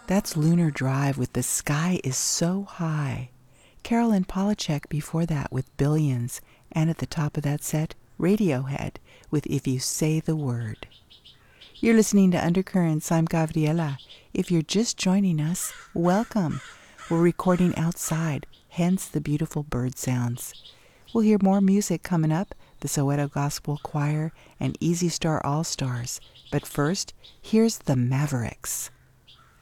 That's Lunar Drive with The Sky Is So High. Carolyn Polachek before that with Billions, and at the top of that set, Radiohead with If You Say the Word. You're listening to Undercurrents. I'm Gabriela. If you're just joining us, welcome. We're recording outside, hence the beautiful bird sounds. We'll hear more music coming up, the Soweto Gospel Choir and Easy Star All-Stars. But first, here's the Mavericks.